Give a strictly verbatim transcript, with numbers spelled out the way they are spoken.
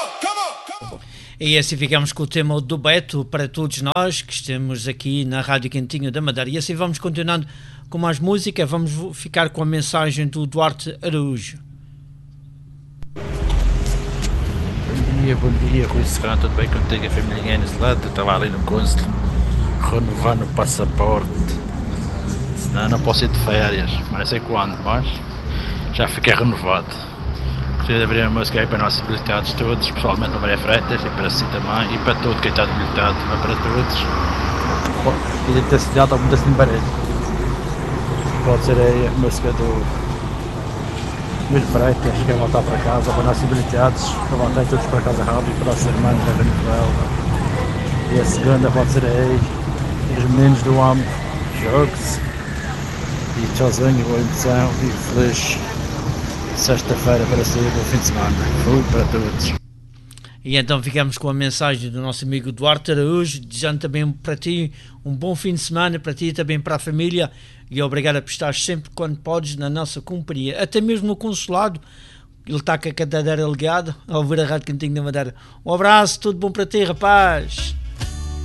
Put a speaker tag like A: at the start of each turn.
A: E assim ficamos com o tema do Beto para todos nós que estamos aqui na Rádio Quentinho da Madeira. E assim vamos continuando com mais música. Vamos ficar com a mensagem do Duarte Araújo.
B: Bom dia, bom dia, Rui Serrano, tudo bem contigo? A família nesse lado, eu estava ali no consulado, renovando o passaporte, senão não posso ir de férias, mas não sei quando, mas já fiquei renovado. Gostaria de abrir a música aí para nossos habilitados todos, pessoalmente para Maria Freitas e para si também, e para todo quem está habilitado, mas para todos. E de ter cidade ou muda-se de barulho. Pode ser aí a música do Maria Freitas, que é voltar para casa, para nossos habilitados, para voltar todos para casa rápido, para nossos irmãos da Venezuela. E a segunda pode ser aí, os meninos do âmbito, jogos, e tchauzinho, boa emoção e feliz sexta-feira para si, bom fim de semana. Fui para todos.
A: E então ficamos com a mensagem do nosso amigo Duarte Araújo, desejando também para ti um bom fim de semana, para ti e também para a família, e obrigado por estar sempre quando podes na nossa companhia, até mesmo no consulado. Ele está com a cadeira ligada a ouvir a Rádio Quentinho da Madeira. Um abraço, tudo bom para ti, rapaz.